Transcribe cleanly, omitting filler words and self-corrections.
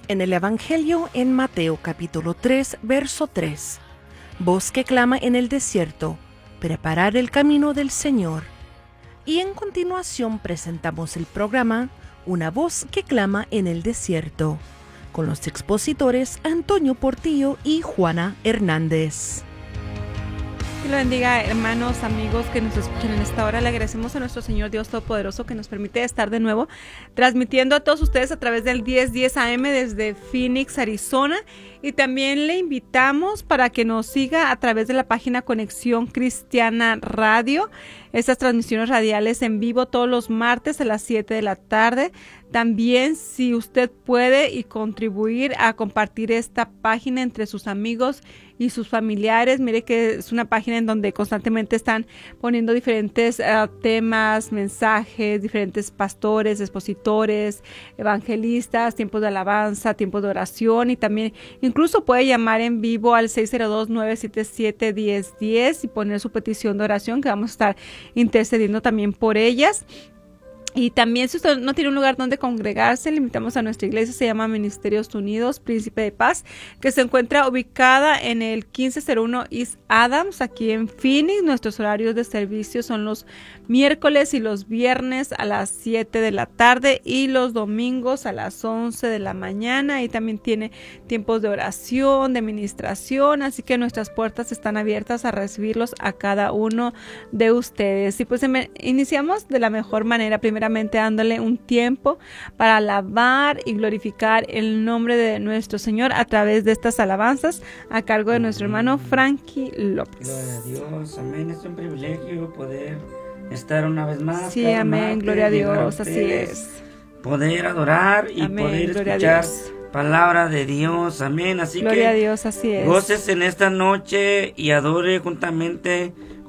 En el Evangelio en Mateo capítulo 3, verso 3. Voz que clama en el desierto, preparar el camino del Señor. Y en continuación presentamos el programa Una voz que clama en el desierto, con los expositores Antonio Portillo y Juana Hernández. Que lo bendiga, hermanos, amigos que nos escuchan en esta hora. Le agradecemos a nuestro Señor Dios Todopoderoso que nos permite estar de nuevo transmitiendo a todos ustedes a través del 1010 AM desde Phoenix, Arizona. Y también le invitamos para que nos siga a través de la página Conexión Cristiana Radio. Estas transmisiones radiales en vivo todos los martes a las 7 de la tarde. También, si usted puede y contribuir a compartir esta página entre sus amigos y sus familiares, mire que es una página en donde constantemente están poniendo diferentes temas, mensajes, diferentes pastores, expositores, evangelistas, tiempos de alabanza, tiempos de oración, y también incluso puede llamar en vivo al 602-977-1010 y poner su petición de oración, que vamos a estar intercediendo también por ellas. Y también, si usted no tiene un lugar donde congregarse, le invitamos a nuestra iglesia. Se llama Ministerios Unidos Príncipe de Paz, que se encuentra ubicada en el 1501 East Adams, aquí en Phoenix. Nuestros horarios de servicio son los miércoles y los viernes a las 7 de la tarde y los domingos a las 11 de la mañana. Y también tiene tiempos de oración, de ministración, así que nuestras puertas están abiertas a recibirlos a cada uno de ustedes. Y pues iniciamos de la mejor manera, primeramente dándole un tiempo para alabar y glorificar el nombre de nuestro Señor a través de estas alabanzas a cargo de nuestro hermano Frankie López. Gloria a Dios, amén. Es un privilegio poder estar una vez más. Sí, amén, gloria a Dios, así es. Poder adorar y amén, poder escuchar palabra de Dios, amén. Así gloria que a Dios, así es. Goces en esta noche y adore juntamente